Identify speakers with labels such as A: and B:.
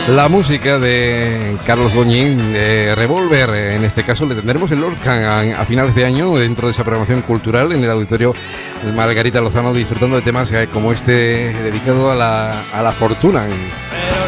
A: La música de Carlos Goñín, de Revolver. En este caso le tendremos en Lorca a finales de año dentro de esa programación cultural en el auditorio Margarita Lozano, disfrutando de temas como este dedicado a la fortuna.